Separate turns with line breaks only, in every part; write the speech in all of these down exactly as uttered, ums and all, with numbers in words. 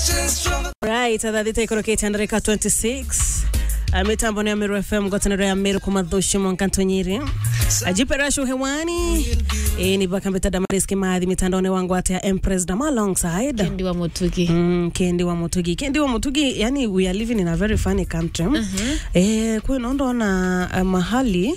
Right, that they take okay Tandrika twenty-six. I met Amboni Amiru F M got another Amiru Kumadhushi Mwankantonyiri. Ajiperashu hewani. Eh ni bakambeta damariski maadhi mitandone wangu ate ya Empress Dama alongside
Kendi wa Mutugi.
Mm, Kendi wa Mutugi. Kendi wa Mutugi, yani we are living in a very funny country. Uh-huh. Eh kwa nondo na uh, mahali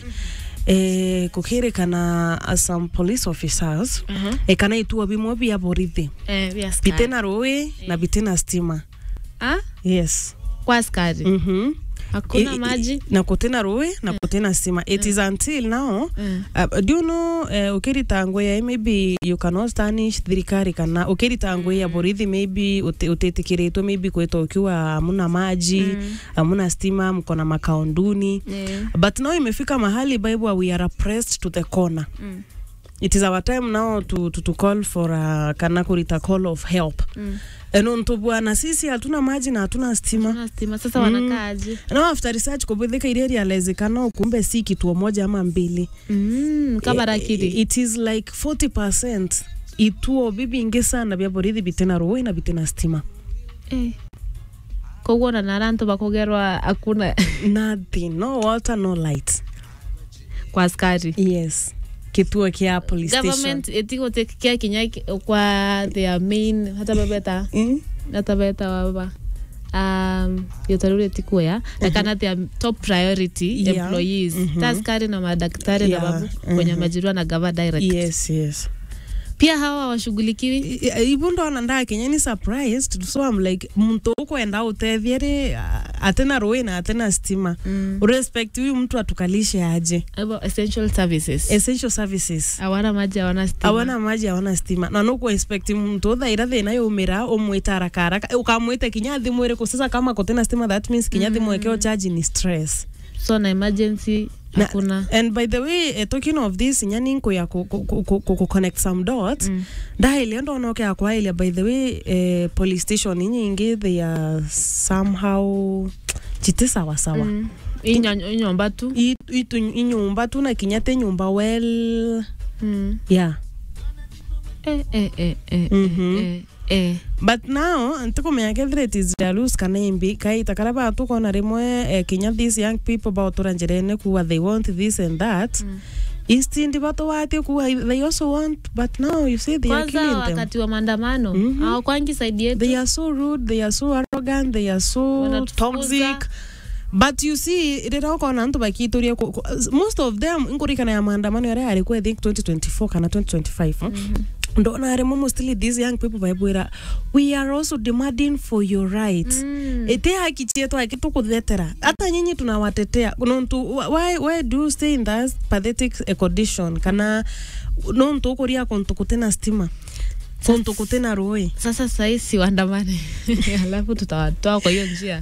eh kukiri kana uh, some police officers uh-huh. eh kana ituwa bimobi ya borithi.
Eh yes.
Bitena roe eh. na bitena stima.
Ah?
Yes.
Kwa askari.
Mhm.
Hakuna maji
na kutena roe na mm. kutena stima. It mm. is until now mm. uh, do you know uh, ukiri tangwe maybe you cannot stanish thirikari kana ukiri tangwe ya borithi maybe utetekireto maybe kweto ukiwa amuna maji mm. amuna stima mkona makaonduni yeah. But now imefika mahali Bible we are oppressed to the corner. Mm. It is our time now to to, to call for a kana kurita call of help. Mm. Eno ntobwana sisi hatuna maji na hatuna stima.
Hatuna stima sasa mm. wanakaaje?
Now after research kubudhika ile realize kana kumbe si kituo moja ama mbili.
Mm, kabarakiri.
It is like forty percent ituo bibi ingi sana bya borithi bitena roe na bitena stima.
Eh. Kogona naranto bakogerwa hakuna
nothing, no water, no light.
Kwa askari.
Yes. Kituo kia police station.
Government etiko take care kinya kwa their main hata babeta. Mm. Hata babeta baba. Um yotarule etiko ya mm-hmm. kana their top priority yeah. employees. Mm-hmm. Taskari na madaktari yeah. na babu mm-hmm. kwenye majirua na gava direct.
Yes, yes.
Pia hawa washughulikiwi
even though ananda Kenya ni surprised, so I'm like mtu uko enda utevere atena roe na atena stima mm. respect huyu mtu atukalishe aje
about essential services
essential services
awana maji awana stima
awana maji awana stima na no ku expect mtu thaira thina yo umira umwita haraka haraka ukamwita kinyathi mwere ko sasa kama kotena stima that means kinyathi mm. mwekeo charge ni stress
so na emergency
na,
hakuna.
And by the way uh, talking of this nyani nko ya ku, ku, ku, ku, ku connect some dots mm. dahili ndo noke akwa ile by the way uh, police station nyingi they are somehow chite sawa sawa mm.
inya nyumba tu
itu nyumba tu na kinyate nyumba well
mm.
yeah
eh eh eh eh,
mm-hmm.
eh eh
but now antiko meagethere it is dalus kanembi kai takaraba tuko na remwe eh, kinya these young people about orangerene kuwa they want this and that mm. Istindi bato wate kuwa they also want, but now you see they
Kwanza
are killing them.
Kwanza wakati wa maandamano mm-hmm. hawakwangi saidi yetu.
They are so rude, they are so arrogant, they are so toxic. But you see it is all kona ntu bakitoria most of them inkurikana ya maandamano yale alikuwa I think twenty twenty-four kana twenty twenty-five. Mm-hmm. Ndo na remo mostly these young people baibwira we are also demanding for your rights. Mm. Ete haki chetu hakitukuthethera hata nyinyi tunawatetea nontu why why do you stay in that pathetic condition kana nontu ukoria kontu kutena stima kontu kutena roe
sasa saisi waandamane alafu tutawatoa kwa hiyo njia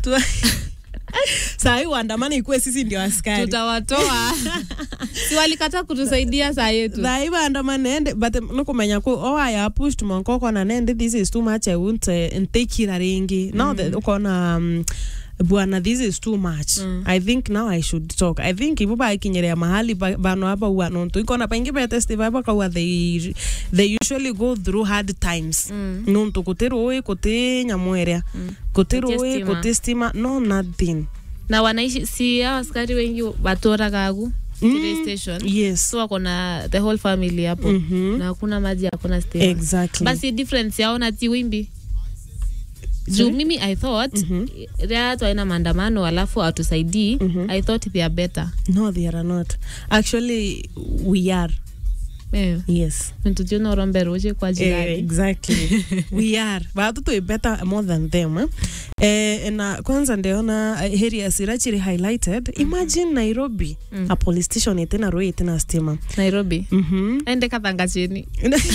saa hii waandamane ikuwe sisi ndio askari
tutawatoa si walikata kutusaidia saa yetu
saa hii waandamane ende but nukumenya ku oh I have pushed monkoko na nende this is too much I won't uh, take it aringi mm-hmm. now that ukona um, bwana this is too much mm. I think now I should talk I think ibo ba ikinyelea mahali bano hapa huwa nonto ikona paingi ba testify ba kwa they they usually go through hard times mm. nonto kotero kote nyamwerea mm. kotero kote stima no nothing
na wanaishi si hao askari wengi batora gagu mm. station
yes
so wako na the whole family hapo mm-hmm. na hakuna maji hakuna stima
exactly
basi difference yao na ti wimbi juu mimi I thought mm-hmm. Rato ina maandamano alafu atusaidii mm-hmm. I thought they are better.
No, they are not. Actually, we are.
Yeah.
Yes.
Ntujuna rombe roje kwa jirani.
Eh, exactly. We are. But to better more than them. Eh, eh na kwanza ndeona heri ya Sirachiri highlighted. Mm-hmm. Imagine Nairobi. Mm. A police station itena roe itena stima.
Nairobi.
Mhm.
Ende katanga chini.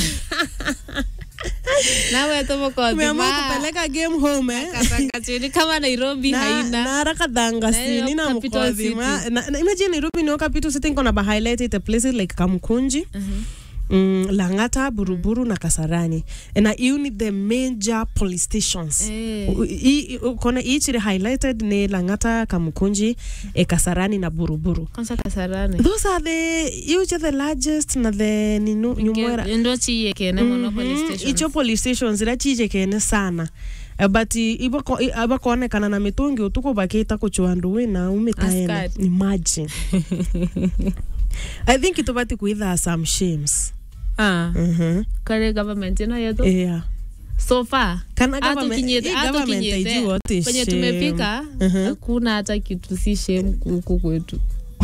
Nawe tomo kwa
Umeamua kupeleka game home eh
katanga chini kama Nairobi na, haina
na haraka danga sini na mkozima na, na imagine Nairobi no capital city ngona ba highlight it places like Kamkunji uh-huh. mm, Langata, Buruburu na Kasarani and you need the major police stations eh. Kona each highlighted ne Langata, Kamkunji, e Kasarani na Buruburu.
Kwanza Kasarani
those are the each of the largest na the ninu nyumwera
ndo chiye kene mono police stations
each police stations ira chiye kene sana Uh, but ibo aba kuonekana na mitungi utuko bakita kuchwandu na umetaena. Imagine. I think itobati kuitha some shames.
Ah.
Mhm.
Kare government ina yetu.
Yeah.
So far
kana government
kinyete,
government haijui what is
kwenye tumepika hakuna hata kitu si shame huko kwetu.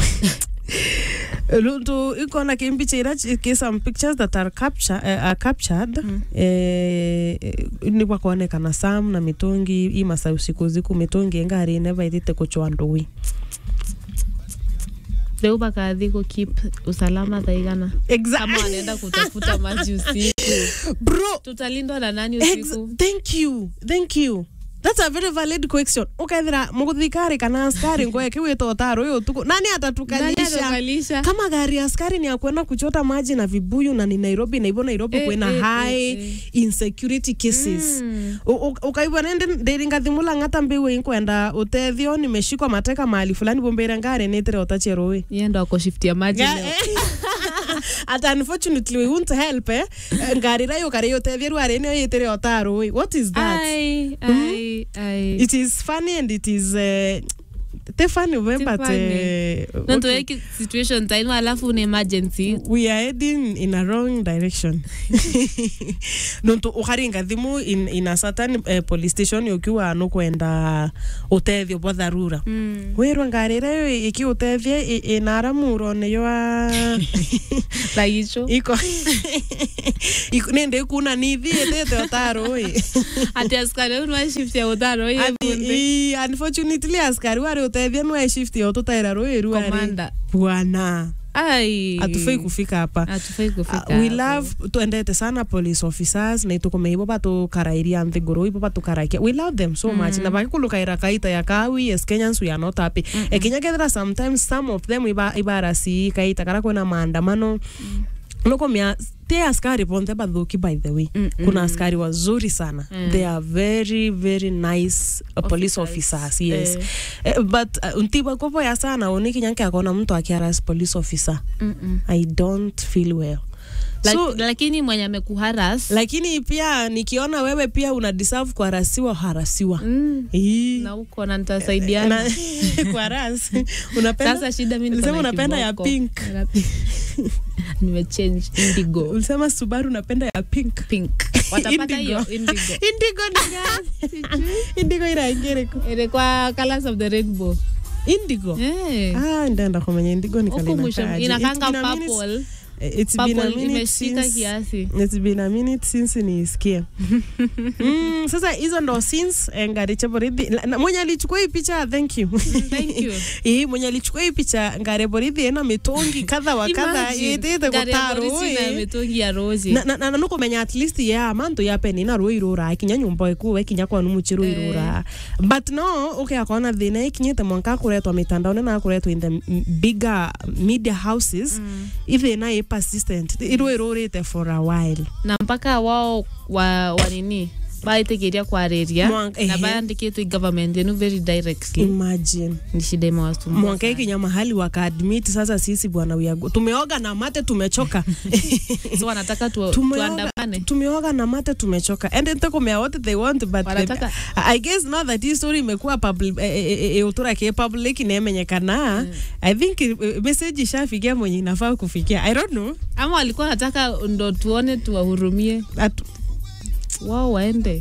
Lundu iko na kimpicha ira some pictures that are capture uh, are captured mm. eh ni kwa kuonekana Sam na mitungi imasa usiku ziku mitungi engari never itite kuchwandui.
Leo bakathi ku keep usalama thaigana.
Exactly.
Kama anaenda kutafuta maji usiku.
Bro,
tutalindwa na nani usiku?
Thank you. Thank you. That's a very valid question. Ukaithira muguthikari kana askari ngoe kiwito otaro yo tuko nani atatukalisha? Kama gari askari ni akwenda kuchota maji na vibuyu na ni Nairobi na ibo Nairobi eh, kwena eh, high eh, eh. insecurity cases. Mm. Ukaibwa nende nderinga thimula ngata mbewe inkwenda utethio nimeshikwa mateka mahali fulani bombera ngare netere otacherowe.
Yenda ako shift ya maji leo.
At unfortunately we won't help eh. Ngari rayo kare utethio rware ne yetere otaro. What is that?
Ai ai I,
it is funny and it is uh, te funny we but uh,
no to make situation time alafu an emergency
we are heading in a wrong direction. No to uharinga thimu in in a certain uh, police station ukiwa no kwenda utethio bwa dharura mm. Wero ngarira iki utethie inara muro ne yo
la hicho
iko iko nende kuna nithi etete otaro we
ati askari unwa shift ya otaro ye
bunde unfortunately askari wale utethia no shift ya otutaira ro eru ari
commander
bwana.
Ai
atufai kufika hapa
atufai kufika
uh, we love tuendete sana police officers na ituko meibo batu karairia nthiguru ibo batu karaikia we love them so mm. much na bakikulukaira kaita ya kawi yes Kenyans we are not happy mm -mm. Ekinya kethira sometimes some of them iba ibarasi kaita kara kwena maandamano mm. Loko mia te askari ponte badhuki by the way mm -mm. Kuna askari wazuri sana mm. They are very very nice uh, police officers yes eh. Uh, but uh, untiba kopo ya sana oniki nyanke akona mtu akiara police officer mm -mm. I don't feel well. So,
lakini mwenye amekuharas
lakini pia nikiona wewe pia una deserve kuharasiwa harasiwa
mm. E. na uko na nitasaidiana
kuharas unapenda
sasa shida mimi
nilisema unapenda ya pink
nime change indigo
ulisema Subaru unapenda ya pink
pink watapata hiyo indigo
indigo ni gani indigo ira ingereko
ile kwa colors of the rainbow
indigo
eh
ah ndenda kumenya indigo ni kalina
inakanga purple.
It's been a minute since it's been a minute since nisikia mm, sasa hizo ndo since ngari chaboridi mwenye alichukua hii picha thank you
thank you
eh mwenye alichukua hii picha ngare boridi ena mitongi kadha wa kadha itete gotaro
na mitongi ya rose
na na, na nuko menya at least ya manto ya peni na roirora kinya nyumba ikuwe kinya kwa numuchiro irora eh. But no okay akona thina ikinyete mwanka kuretwa mitandao na kuretwa in the bigger media houses mm. Even na persistent iro irorete for a while
na mpaka wao wa wanini baitegeria kwa area na baandikitwe government you very directly
imagine
ni shida imewasu
mwanke kinya mahali wakaadmit sasa sisi bwana uyago tumeoga na mate tumechoka
so wanataka tu tuandamane
tumeoga na mate tumechoka and then takomea what they want but
wanataka
the, I guess now that this story imekuwa public e utura ke public inemenyekana mm. I think uh, message ishafikia mwenye inafaa kufikia I don't know
ama walikuwa nataka ndo tuone tuwahurumie wow waende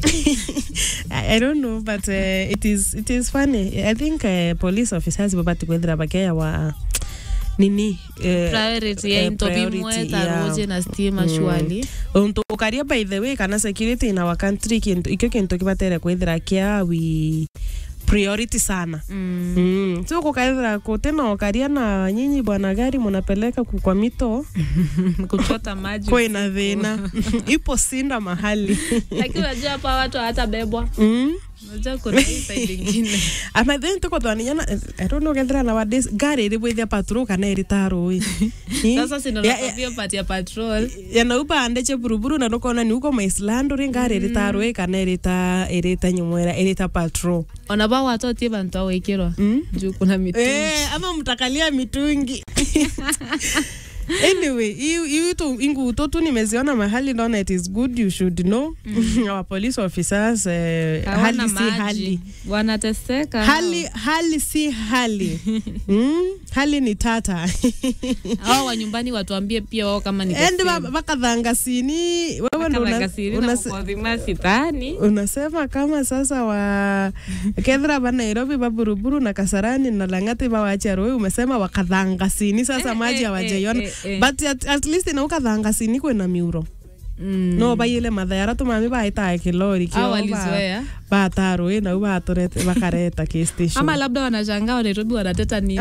I don't know but uh, it is it is funny I think uh, police officers babati kwendra bakaya wa nini uh,
priority ya intobimwe taroje na stima shwali
unto ukaria by the way kana security in our country kinto ikyo kinto kibatere kwendra kia we priority sana mm. Mm. So kukaidra kutena ukaria na nyinyi bwana gari mnapeleka kwa mito
kuchota maji
kwa ina dhina ipo sinda mahali
lakini unajua hapa watu hata bebwa
mm.
unajua kuna side nyingine
ama then tuko twani yana I don't know kendra na wades gari ile bwithia patrol kana iritaro wi
sasa sina nafia pati ya patrol
yana upa andeche buruburu na nokona ni uko Maislando ri gari iritaro wi kana irita irita nyumwera irita patrol
ona ba watu ati bantu awekirwa
mm?
juu kuna mitungi
eh ama mtakalia mitungi Anyway, you you to ingu to tu nimeziona mahali naona it is good you should know. Mm. Our police officers uh, hali si hali.
Wanateseka.
Hali hali si hali. Mm, hali ni tata.
Hao wa nyumbani watuambie pia wao kama ni
Endi bakadhanga sini wewe ndo
unasema sitani.
Unasema kama sasa wa Kedra ba Nairobi ba Buruburu na Kasarani na Lang'ati ba Wacharo umesema wakadhanga sini sasa maji hawajaiona. But at, at least inauka dhanga sini kwena miuro. Mm. No ba yele madhara tu mami ba ita kilori kio
ba
ba taro e na ba torete bakareta ke station.
Ama labda wanashangaa wa Nairobi wanateta nini?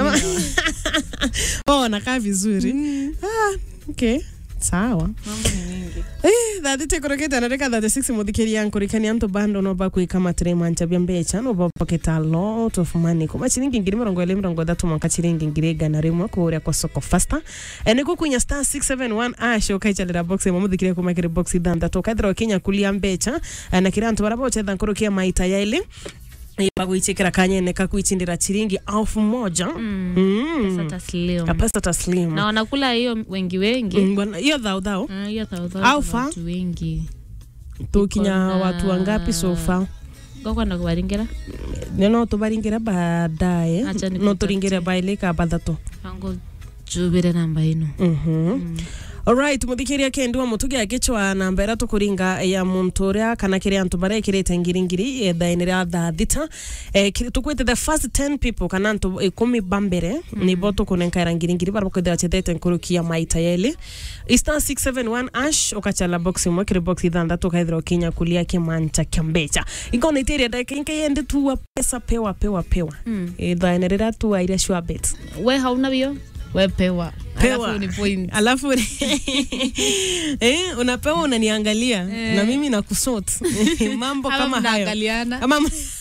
Oh nakaa vizuri. Mm. Ah okay. Sawa.
Mambo mengi.
Eh, that te koroketa na reka that six modikeri yankurikani anto bando no ba kuikama tre mancha byambecha no ba paketa lot of money kuma chiringi ngiri mirongo ele mirongo tatu mwanka chiringi ngiri gana rimwe kuria kwa soko faster ene kukunya star six seven one asho kaichalira box mu mudikire kuma kire box danda to kadro Kenya kulia mbecha na kiranto barabo chetha nkorokia maita yaile baguichikira kanyene kakuichindira chiringi elfu moja.
Mm. Mm. Pesa taslim.
A pesa taslim.
Na wanakula hiyo wengi wengi.
Mm, hiyo dhao dhao.
Ah, hiyo dhao dhao.
Alfa
watu wengi.
Tukinya watu wangapi so far?
Goko na kubaringira?
Neno tubaringira baadaye. No turingira baileka badato.
Ango jubire namba ino.
Mhm. Mm. Alright, mudhikiria kendwa mutuge agechwa namba era tukuringa ya muntoria kana kire antu bare kirete ngiringiri e dainira da dita e tukwete the first ten people kana antu e, kumi bambere mm. ni boto kunenkaira ngiringiri bara ko da chetete nkurukia maita yele star six seven one ash okachala box mo kire box idanda to kaidro Kenya kulia kemancha kyambecha ingone iteria da kinke yende tu pesa pewa pewa pewa mm. e dainira tu aira sure bet
we hauna bio we pewa alafu ni point
alafu eh unapewa unaniangalia eh. Na mimi nakusort mambo kama hayo kama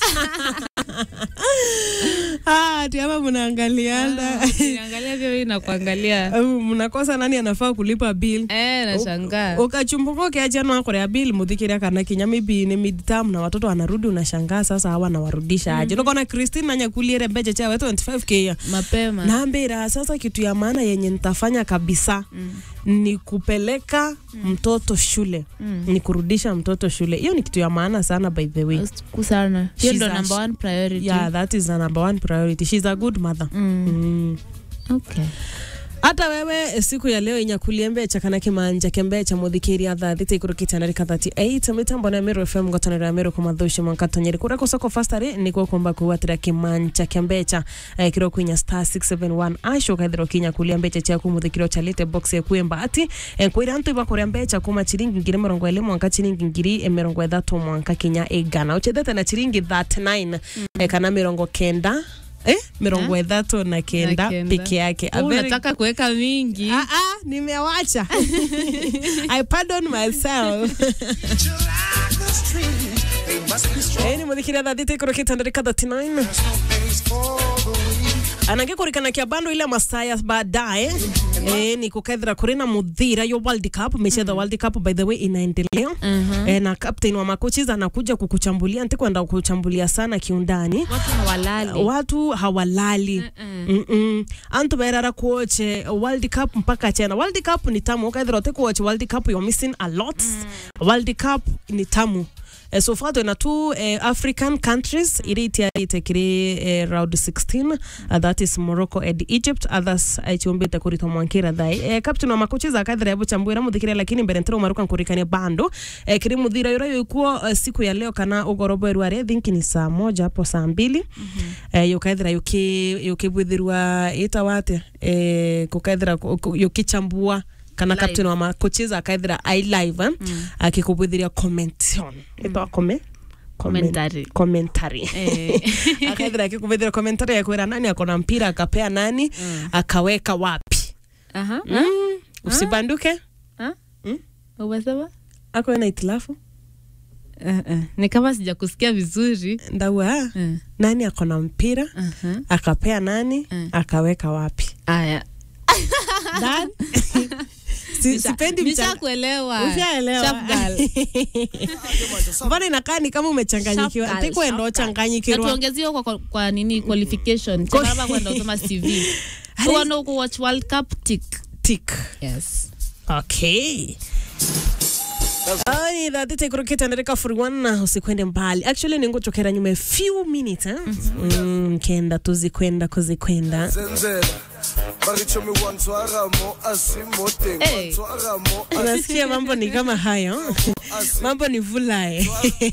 ah tiama mnaangaliana
angalia vile na kuangalia
mnakosa nani anafaa kulipa bill
eh nashangaa
ukachumbuko kiacha na kwa bill mudhikiria kana kinya maybe ni midterm na watoto wanarudi unashangaa sasa hawa na warudisha aje mm-hmm. Niko na Christine Nyakuliere beje cha twenty-five k
mapema
naambira sasa kitu ya maana yenye nitafanya kabisa mm. ni kupeleka mm. mtoto shule mm. ni kurudisha mtoto shule. Hiyo ni kitu ya maana sana by the way.
Kusana. Hiyo ndo number one priority.
Yeah, that is the number one priority. She's a good mother. Mm. Mm.
Okay.
Hata wewe siku ya leo inyakulia mbecha kana kimanja kembecha muthikiri atha thite ikurukita na rika thirty-eight mitambo na Mero F M gotanira ya Mero kuma thushi mwankatonyeri kura kusoko fastare niko kumba kuwatira kimanja kembecha eh, kiro kwinya star six seven one asho kathiro Kenya kulia mbecha cha kumuthikiro chalite box ya kuemba ati eh, kwira antu ibakore mbecha kuma chiringi ngiri mirongo ele mwanka chiringi ngiri mirongo ithatu mwanka Kenya egana uchethete na chiringi thirty-nine mm. eh, kana mirongo kenda Eh, mirongo ithatu na kenda peke yake.
Unataka kuweka mingi?
Ah ah, nimewacha. I pardon myself. Eh, ni mudhikira da dite kuroketa ndika thirty-nine. Anange kurikana kia bando ile masaya baadaye eh ni kukaithira kurina muthira yo World Cup mechi the World Cup by the way inaendelea uh-huh. eh na captain wa makochi anakuja kukuchambulia nti kwenda kukuchambulia sana kiundani
watu hawalali
watu hawalali uh-uh. mm -mm. Antu berara kuoche World Cup mpaka chena World Cup ni tamu ukaithira te kuoche World Cup you're missing a lot mm. World Cup ni tamu. Uh, so far there are two uh, African countries iriti itekire uh, round sixteen uh, that is Morocco and Egypt others aichombeta kurito mwankira dai uh, captain wa makochiza akadhira yabo chambwira muthikira lakini mbere ntero maruka nkurikania bando uh, kiri muthira yura yuko uh, siku ya leo kana ugorobo erware think ni saa moja hapo saa mbili mm-hmm. uh, yukadhira yuki yukibwithirwa itawate uh, kukadhira yukichambua kana live. Captain wa makochiza akaithira I live eh? mm. akikubwithiria commentation mm. ito comment
commentary
commentary eh akaithira akikubwithiria commentary ya kwera nani akona mpira akapea nani mm. akaweka wapi
aha
mm. usibanduke
ah mm? Umesema
ako na itilafu
eh uh, uh. ni kama sijakusikia vizuri
ndawa uh. nani akona mpira uh-huh. akapea nani uh. akaweka wapi
aya
dan Si, sipendi
mchanga kuelewa
ushaelewa
sharp girl
bwana inakaa ni kama umechanganyikiwa ati kwenda uchanganyikirwa
na tuongezie kwa, kwa nini qualification sababu kwenda usoma C V uone uko watch World Cup tick
tick.
Yes.
Okay. Ai, that take rocket and reka for one usikwende mbali. Actually ningo chokera nyume few minutes eh. Mm, kenda tuzikwenda kuzikwenda. Hey. Unasikia mambo ni kama hayo. Mambo ni vulai.